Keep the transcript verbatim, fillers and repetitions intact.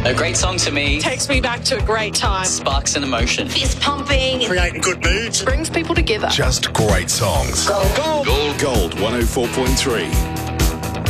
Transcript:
A great song to me takes me back to a great time. sparks an emotion. Fist pumping. Creating good moods. Brings people together. Just great songs. Gold. Gold. Gold, Gold one oh four point three.